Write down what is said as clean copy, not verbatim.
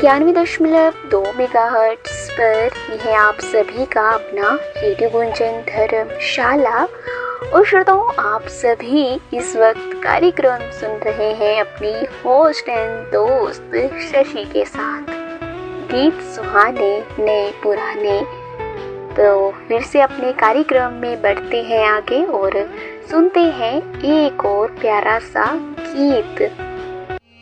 91.2 megahertz पर ये है आप सभी का अपना रेडियो गुंजन धर्मशाला। और श्रोताओं, आप सभी इस वक्त कार्यक्रम सुन रहे हैं अपनी होस्ट एंड दोस्त शशि के साथ। गीत सुहाने नए पुराने। तो फिर से अपने कार्यक्रम में बढ़ते हैं आगे और सुनते हैं एक और प्यारा सा गीत।